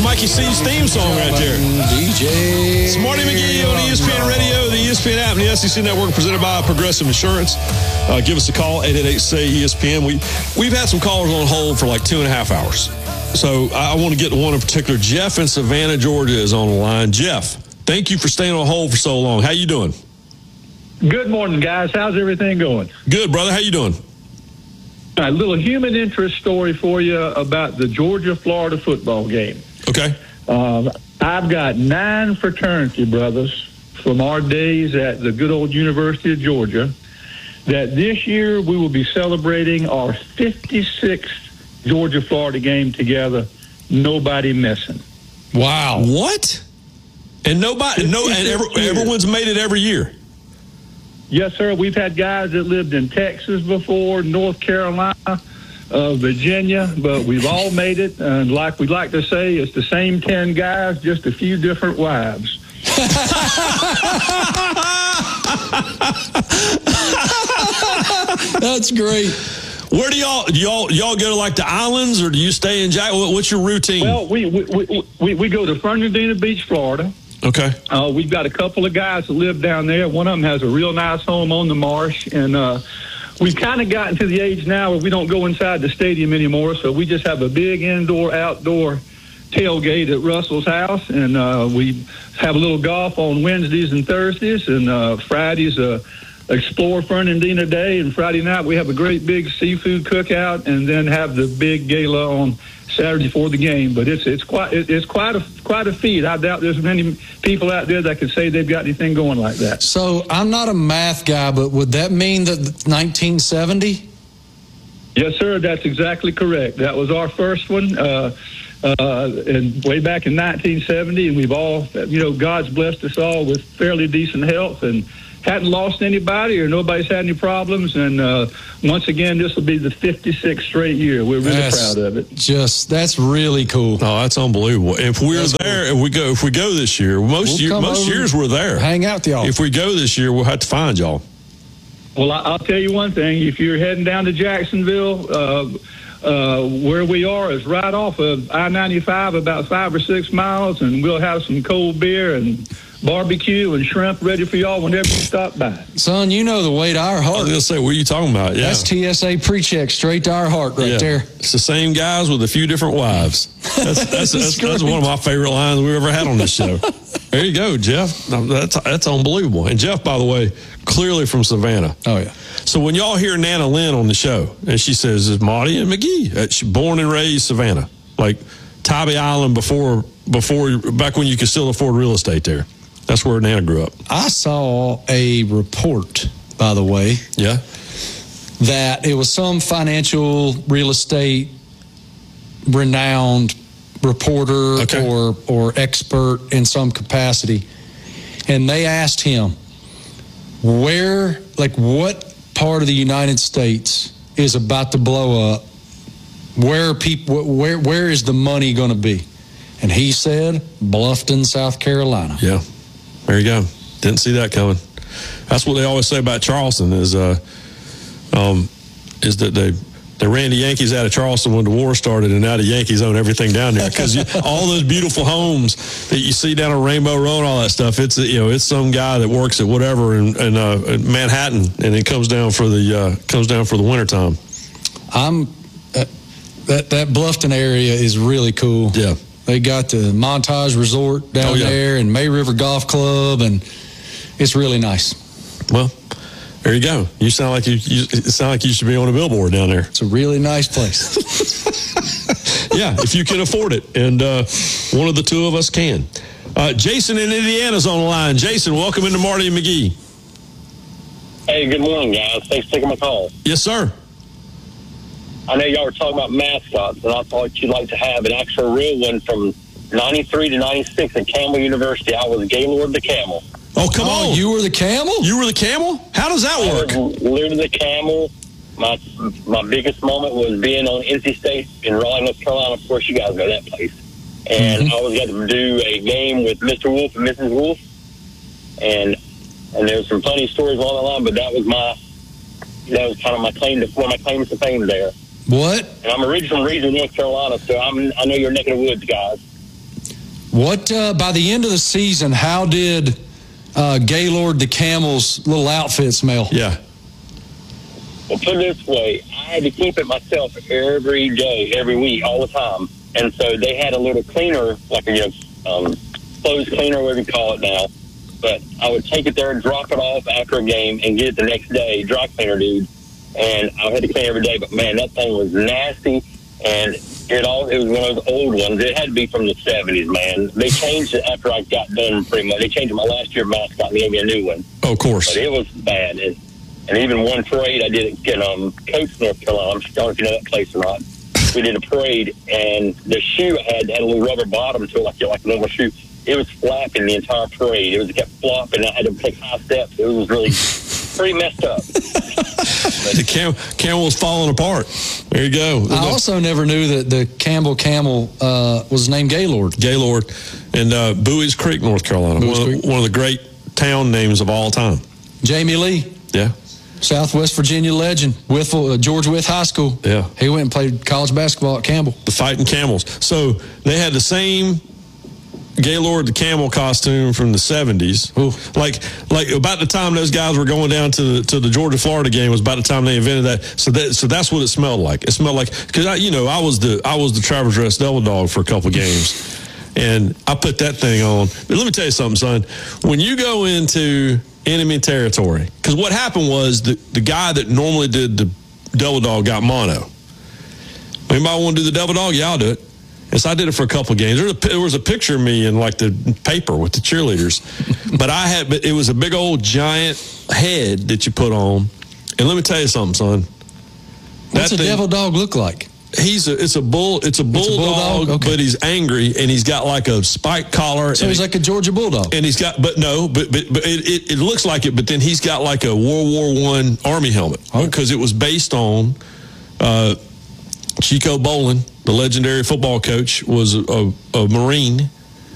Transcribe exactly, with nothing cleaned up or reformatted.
Mikey C's theme song right there. D J. It's Marty McGee on E S P N Radio, the E S P N app, and the S E C Network, presented by Progressive Insurance. Uh, give us a call, eight eight eight, S A Y, E S P N. We, we've had some callers on hold for like two and a half hours. So I, I want to get to one in particular. Jeff in Savannah, Georgia is on the line. Jeff, thank you for staying on hold for so long. How you doing? Good morning, guys. How's everything going? Good, brother. How you doing? A little human interest story for you about the Georgia-Florida football game. Okay. Uh, I've got nine fraternity brothers from our days at the good old University of Georgia that this year we will be celebrating our fifty-sixth Georgia-Florida game together, nobody missing. Wow. What? And nobody, no, and every, everyone's made it every year. Yes, sir. We've had guys that lived in Texas before, North Carolina, uh, Virginia, but we've all made it. And like we like to say, it's the same ten guys, just a few different wives. That's great. Where do y'all do y'all y'all go to like the islands, or do you stay in Jack? What's your routine? Well, we we we, we go to Fernandina Beach, Florida. Okay. Uh, we've got a couple of guys that live down there. One of them has a real nice home on the marsh, and uh, we've kind of gotten to the age now where we don't go inside the stadium anymore, so we just have a big indoor-outdoor tailgate at Russell's house, and uh, we have a little golf on Wednesdays and Thursdays, and uh, Fridays uh, Explore Fernandina Day, and Friday night we have a great big seafood cookout, and then have the big gala on Saturday before the game. But it's it's quite it's quite a quite a feat. I doubt there's many people out there that could say they've got anything going like that. So I'm not a math guy, but would that mean that nineteen seventy? Yes, sir. That's exactly correct. That was our first one, uh, uh, and way back in nineteen seventy, and we've all, you know, God's blessed us all with fairly decent health and hadn't lost anybody or nobody's had any problems. And uh, once again, this will be the fifty-sixth straight year. We're really that's proud of it. Just that's really cool. Oh, that's unbelievable. If we're that's there, cool. if we go, if we go this year, most we'll year, most years we're there. Hang out with y'all. If we go this year, we'll have to find y'all. Well, I'll tell you one thing. If you're heading down to Jacksonville, uh, uh, where we are is right off of I ninety-five, about five or six miles, and we'll have some cold beer and barbecue and shrimp ready for y'all whenever you stop by. Son, you know the way to our heart. I was going to say, what are you talking about? Yeah. That's T S A pre-check straight to our heart right yeah. there. It's the same guys with a few different wives. That's that's, that's, that's one of my favorite lines we've ever had on this show. There you go, Jeff. That's that's unbelievable. And Jeff, by the way, clearly from Savannah. Oh, yeah. So when y'all hear Nana Lynn on the show, and she says, it's Marty and McGee. She's born and raised Savannah. Like Tybee Island before, before back when you could still afford real estate there. That's where Nana grew up. I saw a report, by the way. Yeah. That it was some financial real estate renowned reporter okay. or or expert in some capacity. And they asked him, where, like what part of the United States is about to blow up? Where are people, where where is the money going to be? And he said, Bluffton, South Carolina. Yeah. There you go. Didn't see that coming. That's what they always say about Charleston is uh, um, is that they they ran the Yankees out of Charleston when the war started, and now the Yankees own everything down there because all those beautiful homes that you see down on Rainbow Road and all that stuff. It's you know it's some guy that works at whatever in, in, uh, in Manhattan, and it comes down for the uh, comes down for the wintertime. I'm uh, that that Bluffton area is really cool. Yeah. They got the Montage Resort down oh, yeah. there and May River Golf Club, and it's really nice. Well, there you go. You sound like you, you sound like you should be on a billboard down there. It's a really nice place. Yeah, if you can afford it, and uh, one of the two of us can. Uh, Jason in Indiana's on the line. Jason, welcome into Marty and McGee. Hey, good morning, guys. Thanks for taking my call. Yes, sir. I know y'all were talking about mascots, and I thought you'd like to have an actual real one from ninety-three to ninety-six at Campbell University. I was Gaylord the Camel. Oh, come oh, on. You were the camel? You were the camel? How does that work? I was literally the camel. My my biggest moment was being on N C State in Raleigh, North Carolina. Of course, you guys know that place. And mm-hmm. I always got to do a game with Mister Wolf and Missus Wolf. And and there's some funny stories along the line, but that was my that was kind of my claim to one of my claims to fame there. What? And I'm originally from Reason, North Carolina, so I'm I know you're neck of the woods, guys. What uh, by the end of the season, how did uh, Gaylord the Camel's little outfit smell? Yeah. Well, put it this way, I had to keep it myself every day, every week, all the time. And so they had a little cleaner, like a you know, um, clothes cleaner, whatever you call it now. But I would take it there and drop it off after a game and get it the next day, dry cleaner dude. And I had to clean every day. But, man, that thing was nasty. And it all it was one of those old ones. It had to be from the seventies, man. They changed it after I got done pretty much. They changed it my last year mascot and gave me a new one. Oh, of course. But it was bad. And, and even one parade I did in um, Coates, North Carolina. I'm sure if you know that place or not. We did a parade, and the shoe I had had a little rubber bottom to it, like, like a normal shoe. It was flapping the entire parade. It was it kept flopping. I had to take high steps. It was really pretty messed up. The cam- camel was falling apart. There you go. I also never knew that the Campbell Camel uh, was named Gaylord. Gaylord and uh, Bowie's Creek, North Carolina. Bowie's One of, Creek. one of the great town names of all time. Jamie Lee, Yeah. Southwest Virginia legend, Wytheville, uh, George Wythe High School. Yeah. He went and played college basketball at Campbell. The Fighting Camels. So they had the same Gaylord the Camel costume from the seventies. Ooh. Like like about the time those guys were going down to the, to the Georgia Florida game was about the time they invented that. So that so that's what it smelled like. It smelled like because I you know I was the I was the Travelers Rest Devil Dog for a couple games, and I put that thing on. But let me tell you something, son. When you go into enemy territory, because what happened was the the guy that normally did the Devil Dog got mono. Anybody want to do the Devil Dog? Yeah, I'll do it. And so I did it for a couple of games. There was, a, there was a picture of me in like the paper with the cheerleaders, but I had, but it was a big old giant head that you put on. And let me tell you something, son. What's That a thing- devil dog look like? He's a, it's a bull, it's a bulldog, bulldog? Okay. but he's angry and he's got like a spike collar. So and he's he- like a Georgia Bulldog. and he's got, but no, but but, but it, it, it looks like it. But then he's got like a World War One Army helmet because it was based on uh, Chico Bolin, the legendary football coach, was a, a, a Marine,